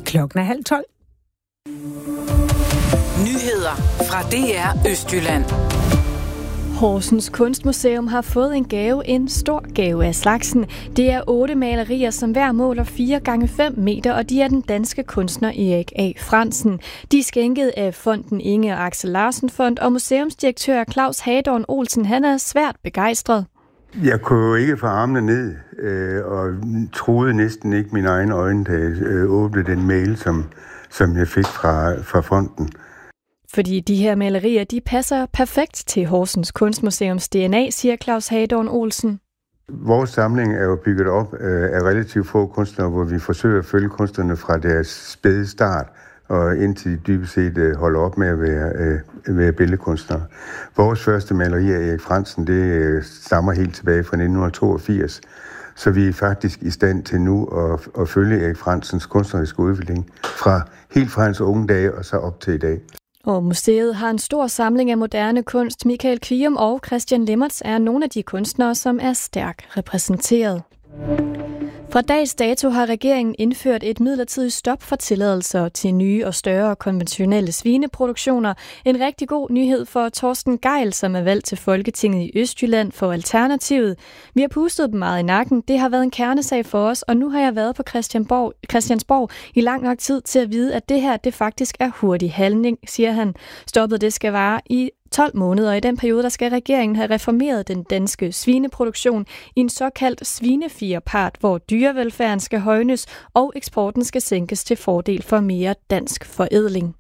Klokken er 11:30. Nyheder fra DR Østjylland. Horsens Kunstmuseum har fået en stor gave af slagsen. Det er 8 malerier, som hver måler 4x5 meter, og de er den danske kunstner Erik A. Frandsen. De er skænket af fonden Inge og Axel Larsen Fond, og museumsdirektør Claus Hadorn Olsen, han er svært begejstret. Jeg kunne jo ikke få armene ned, og troede næsten ikke mine egne øjne, da jeg åbnede den mail, som jeg fik fra fonden. Fordi de her malerier, de passer perfekt til Horsens Kunstmuseums DNA, siger Claus Hadorn Olsen. Vores samling er jo bygget op af relativt få kunstnere, hvor vi forsøger at følge kunstnerne fra deres spæde start, og indtil de dybest set holder op med at være billedkunstnere. Vores første maleri af Erik Frandsen, det stammer helt tilbage fra 1982, så vi er faktisk i stand til nu at følge Erik Frandsens kunstneriske udvikling helt fra hans unge dage og så op til i dag. Og museet har en stor samling af moderne kunst. Michael Kvium og Christian Lemmertz er nogle af de kunstnere, som er stærkt repræsenteret. Fra dags dato har regeringen indført et midlertidigt stop for tilladelser til nye og større konventionelle svineproduktioner. En rigtig god nyhed for Torsten Gejl, som er valgt til Folketinget i Østjylland for Alternativet. Vi har pustet dem meget i nakken. Det har været en kernesag for os, og nu har jeg været på Christiansborg i lang nok tid til at vide, at det her det faktisk er hurtig handling, siger han. Stoppet det skal vare i 12 måneder, og i den periode, der skal regeringen have reformeret den danske svineproduktion i en såkaldt svinefirepart, hvor dyrevelfærden skal højnes og eksporten skal sænkes til fordel for mere dansk forædling.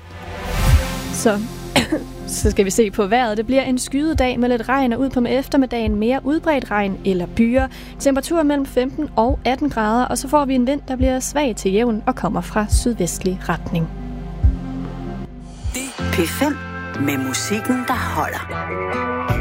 Så skal vi se på vejret. Det bliver en skyet dag med lidt regn, og ud på eftermiddagen mere udbredt regn eller byer. Temperatur mellem 15 og 18 grader, og så får vi en vind, der bliver svag til jævn og kommer fra sydvestlig retning. P5 med musikken, der holder.